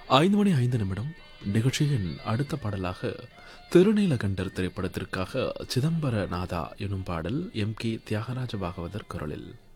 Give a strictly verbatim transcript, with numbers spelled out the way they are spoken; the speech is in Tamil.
ஐந்து மணி ஐந்து நிமிடம். நிகழ்ச்சியின் அடுத்த பாடலாக திருநீலகண்டர் திரைப்படத்திற்காக சிதம்பர நாதா எனும் பாடல் எம் கே தியாகராஜ பாகவதர் குரலில்.